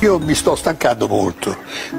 io mi sto stancando molto,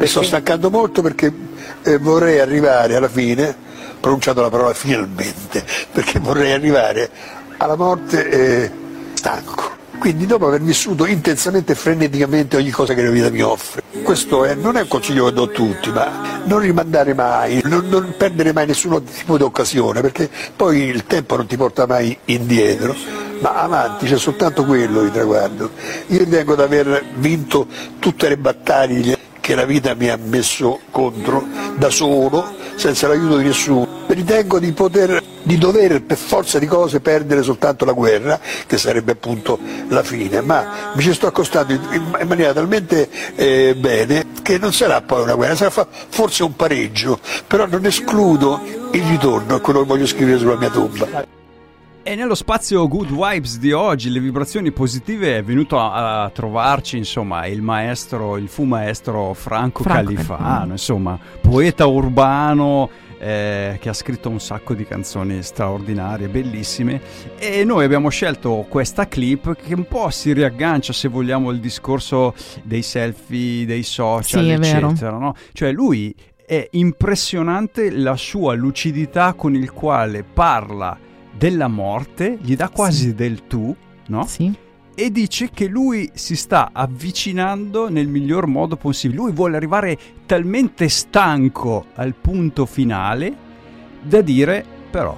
perché vorrei arrivare alla fine, pronunciando la parola finalmente, perché vorrei arrivare alla morte stanco. Quindi dopo aver vissuto intensamente e freneticamente ogni cosa che la vita mi offre. Questo non è un consiglio che do a tutti, ma non rimandare mai, non perdere mai nessun tipo di occasione, perché poi il tempo non ti porta mai indietro, ma avanti, c'è soltanto quello di traguardo. Io ritengo di aver vinto tutte le battaglie che la vita mi ha messo contro da solo, senza l'aiuto di nessuno. Ritengo di dover per forza di cose perdere soltanto la guerra, che sarebbe appunto la fine, ma mi ci sto accostando in maniera talmente bene che non sarà poi una guerra, sarà forse un pareggio, però non escludo il ritorno a quello che voglio scrivere sulla mia tomba. E nello spazio Good Vibes di oggi, le vibrazioni positive, è venuto a trovarci, insomma, il fu maestro Franco Califano, insomma, poeta urbano, che ha scritto un sacco di canzoni straordinarie, bellissime, e noi abbiamo scelto questa clip che un po' si riaggancia, se vogliamo, al discorso dei selfie, dei social, sì, eccetera, no? Cioè lui è impressionante la sua lucidità con il quale parla della morte, gli dà quasi del tu, no? Sì. E dice che lui si sta avvicinando nel miglior modo possibile. Lui vuole arrivare talmente stanco al punto finale da dire, però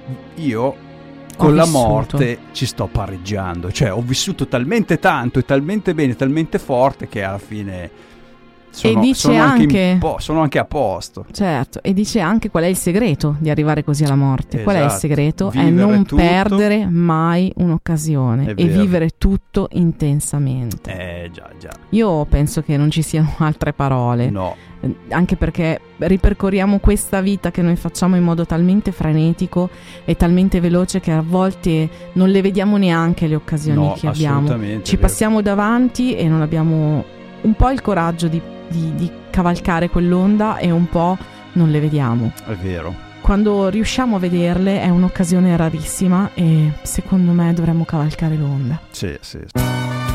io con la morte ci sto pareggiando, cioè ho vissuto talmente tanto e talmente bene, talmente forte che alla fine sono anche a posto. Certo, e dice anche qual è il segreto di arrivare così alla morte. Esatto. Qual è il segreto? Vivere è non tutto, perdere mai un'occasione e vivere tutto intensamente. Già. Io penso che non ci siano altre parole. No. Anche perché ripercorriamo questa vita che noi facciamo in modo talmente frenetico e talmente veloce che a volte non le vediamo neanche le occasioni che abbiamo. Ci passiamo davanti e non abbiamo un po' il coraggio di cavalcare quell'onda e un po' non le vediamo. È vero. Quando riusciamo a vederle è un'occasione rarissima e secondo me dovremmo cavalcare l'onda. Sì.